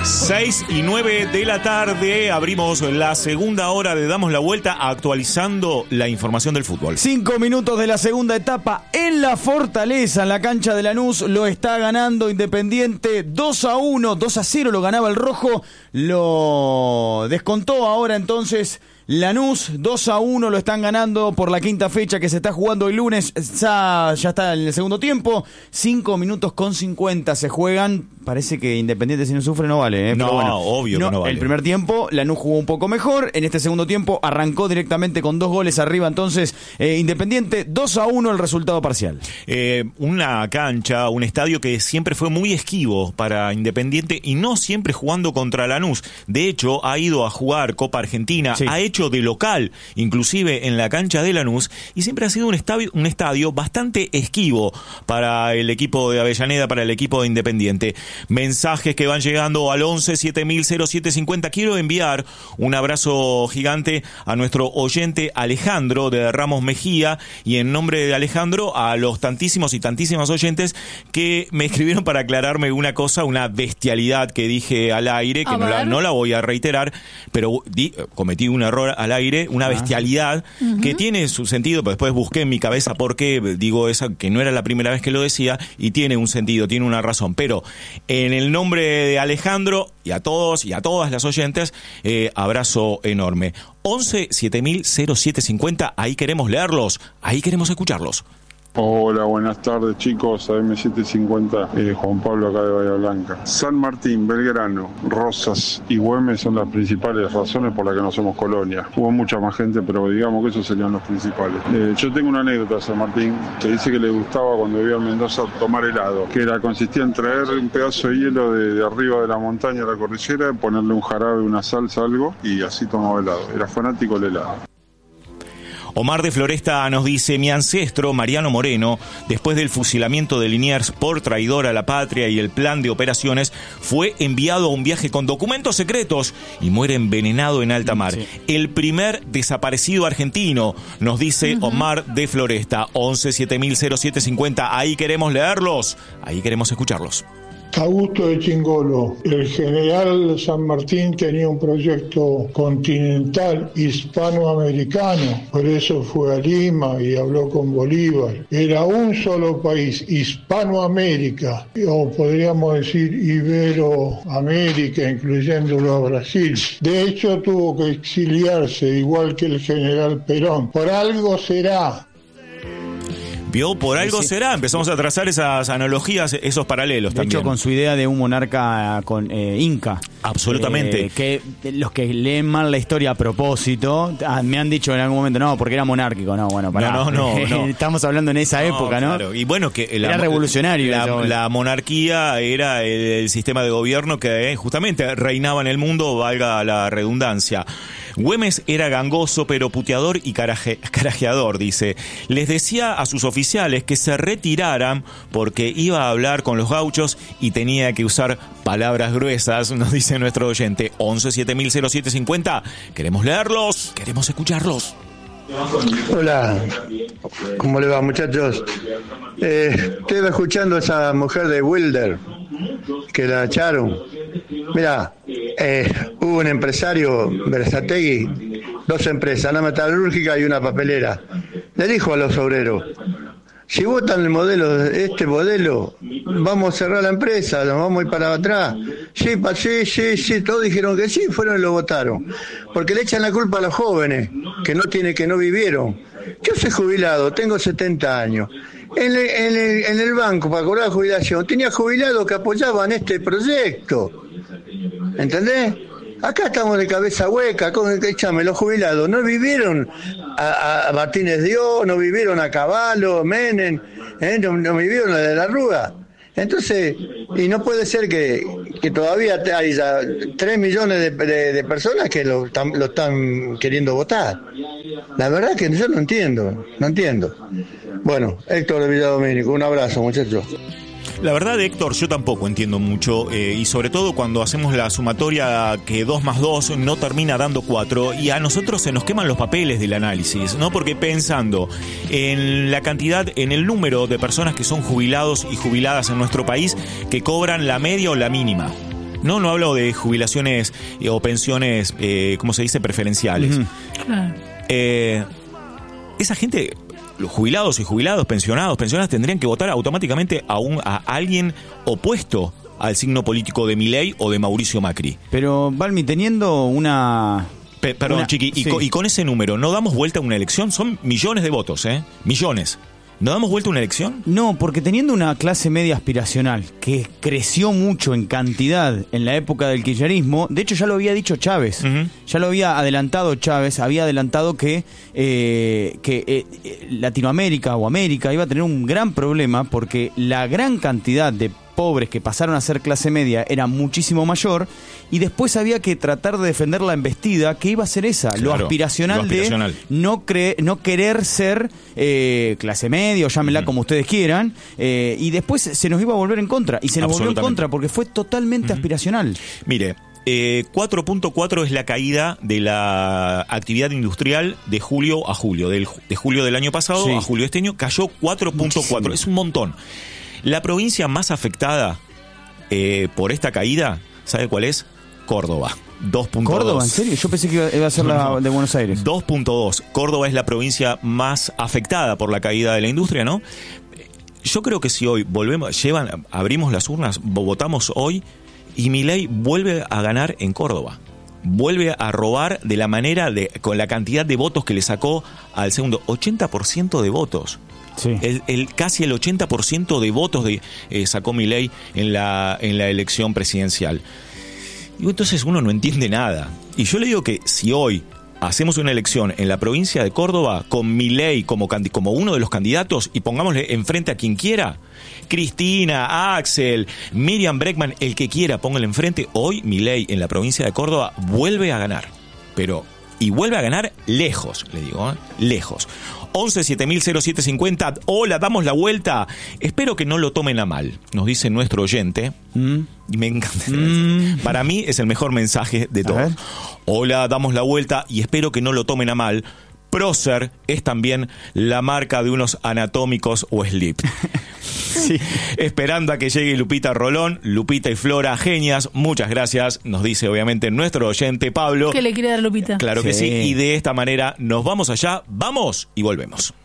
6:09 de la tarde, abrimos la segunda hora de Damos la Vuelta actualizando la información del fútbol. 5 minutos de la segunda etapa en la Fortaleza, en la cancha de Lanús, lo está ganando Independiente 2-1, 2-0 lo ganaba el rojo, lo descontó ahora entonces Lanús, 2-1 lo están ganando por la quinta fecha que se está jugando el lunes, ya está en el segundo tiempo, 5 minutos con 50 se juegan, parece que Independiente si no sufre no vale. No, pero bueno, obvio que no vale. El primer tiempo Lanús jugó un poco mejor, en este segundo tiempo arrancó directamente con 2 goles arriba, entonces Independiente 2-1 el resultado parcial. Una cancha, un estadio que siempre fue muy esquivo para Independiente y no siempre jugando contra Lanús, de hecho ha ido a jugar Copa Argentina, sí. Ha hecho de local, inclusive en la cancha de Lanús, y siempre ha sido un estadio bastante esquivo para el equipo de Avellaneda, para el equipo de Independiente. Mensajes que van llegando al 11-7000-0750. Quiero enviar un abrazo gigante a nuestro oyente Alejandro de Ramos Mejía, y en nombre de Alejandro a los tantísimos y tantísimas oyentes que me escribieron para aclararme una cosa, una bestialidad que dije al aire, que no la voy a reiterar, pero cometí un error al aire, una bestialidad que tiene su sentido, pero después busqué en mi cabeza por qué digo esa, que no era la primera vez que lo decía, y tiene un sentido, tiene una razón, pero en el nombre de Alejandro y a todos y a todas las oyentes, abrazo enorme. 11-7000-0750, ahí queremos leerlos, ahí queremos escucharlos. Hola, buenas tardes chicos, AM750, Juan Pablo acá de Bahía Blanca. San Martín, Belgrano, Rosas y Güemes son las principales razones por las que no somos colonia. Hubo mucha más gente, pero digamos que esos serían los principales. Yo tengo una anécdota de San Martín que dice que le gustaba cuando vivía en Mendoza tomar helado, que consistía en traer un pedazo de hielo de arriba de la montaña a la cordillera, ponerle un jarabe, una salsa, algo, y así tomaba helado. Era fanático del helado. Omar de Floresta nos dice: mi ancestro, Mariano Moreno, después del fusilamiento de Liniers por traidor a la patria y el plan de operaciones, fue enviado a un viaje con documentos secretos y muere envenenado en alta mar. Sí. El primer desaparecido argentino, nos dice Omar de Floresta. 11-7000-0750, ahí queremos leerlos, ahí queremos escucharlos. Augusto de Chingolo. El general San Martín tenía un proyecto continental hispanoamericano, por eso fue a Lima y habló con Bolívar. Era un solo país, Hispanoamérica, o podríamos decir Iberoamérica, incluyéndolo a Brasil. De hecho, tuvo que exiliarse, igual que el general Perón. Por algo será. Vio, por algo será. Empezamos a trazar esas analogías, esos paralelos también. De hecho, con su idea de un monarca con inca. Absolutamente. Que los que leen mal la historia a propósito, me han dicho en algún momento, no, porque era monárquico. No, bueno, pará. No. Estamos hablando en esa época, ¿no? Claro. Y bueno, que era revolucionario. La monarquía era el sistema de gobierno que justamente reinaba en el mundo, valga la redundancia. Güemes era gangoso, pero puteador y carajeador, dice. Les decía a sus oficiales que se retiraran porque iba a hablar con los gauchos y tenía que usar palabras gruesas, nos dice nuestro oyente. 11-7000-0750. Queremos leerlos, queremos escucharlos. Hola, ¿cómo le va, muchachos? Estoy escuchando a esa mujer de Wilder que la echaron. Mira, hubo un empresario, Berazategui, 2 empresas, una metalúrgica y una papelera. Le dijo a los obreros: si votan este modelo, vamos a cerrar la empresa, nos vamos a ir para atrás. Sí, todos dijeron que sí, fueron y lo votaron. Porque le echan la culpa a los jóvenes, que no vivieron. Yo soy jubilado, tengo 70 años. En el banco, para cobrar jubilación, tenía jubilados que apoyaban este proyecto. ¿Entendés? Acá estamos de cabeza hueca, échame, los jubilados no vivieron a Martínez Dios, no vivieron a Cavallo, Menem, no vivieron a de la Rúa. Entonces, y no puede ser que todavía haya 3 millones de personas que lo están queriendo votar. La verdad es que yo no entiendo. Bueno, Héctor de Villadomínico, un abrazo, muchachos. La verdad, Héctor, yo tampoco entiendo mucho, y sobre todo cuando hacemos la sumatoria que 2 más 2 no termina dando 4, y a nosotros se nos queman los papeles del análisis, ¿no? Porque pensando en la cantidad, en el número de personas que son jubilados y jubiladas en nuestro país que cobran la media o la mínima. No hablo de jubilaciones o pensiones, ¿cómo se dice? Preferenciales. Claro. Esa gente, los jubilados y jubilados, pensionadas, tendrían que votar automáticamente a alguien opuesto al signo político de Milei o de Mauricio Macri. Pero, Balmi, teniendo una... Perdón, Chiqui, sí. y con ese número, ¿no damos vuelta a una elección? Son millones de votos, millones. ¿No damos vuelta a una elección? No, porque teniendo una clase media aspiracional que creció mucho en cantidad en la época del kirchnerismo, de hecho ya lo había dicho Chávez, ya lo había adelantado Chávez, había adelantado que Latinoamérica o América iba a tener un gran problema porque la gran cantidad de pobres que pasaron a ser clase media era muchísimo mayor, y después había que tratar de defender la embestida, que iba a ser esa, claro, lo aspiracional de no querer ser clase media, o llámenla como ustedes quieran, y después se nos iba a volver en contra, y se nos volvió en contra porque fue totalmente aspiracional. Mire, 4.4 es la caída de la actividad industrial de julio a julio, de julio del año pasado a julio de este año, cayó 4.4, es un montón. La provincia más afectada por esta caída, ¿sabe cuál es? Córdoba. 2.2. ¿Córdoba? ¿En serio? Yo pensé que iba a ser la de Buenos Aires. 2.2. Córdoba es la provincia más afectada por la caída de la industria, ¿no? Yo creo que si hoy abrimos las urnas, votamos hoy, y Milei vuelve a ganar en Córdoba. Vuelve a robar de la manera con la cantidad de votos que le sacó al segundo. 80% de votos. Sí. Casi el 80% de votos sacó Milei en la elección presidencial. Y entonces uno no entiende nada. Y yo le digo que si hoy hacemos una elección en la provincia de Córdoba con Milei como uno de los candidatos y pongámosle enfrente a quien quiera, Cristina, Axel, Miriam Bregman, el que quiera, póngale enfrente, hoy Milei en la provincia de Córdoba vuelve a ganar. Y vuelve a ganar lejos, le digo, lejos. 11-7000-0750. Hola, damos la vuelta. Espero que no lo tomen a mal, nos dice nuestro oyente. Y me encanta. Para mí es el mejor mensaje de todos. Hola, damos la vuelta y espero que no lo tomen a mal. Prócer es también la marca de unos anatómicos o slip. Sí. Esperando a que llegue Lupita Rolón, Lupita y Flora, genias, muchas gracias, nos dice obviamente nuestro oyente Pablo. ¿Qué le quiere dar Lupita? Claro que sí, y de esta manera nos vamos allá, vamos y volvemos.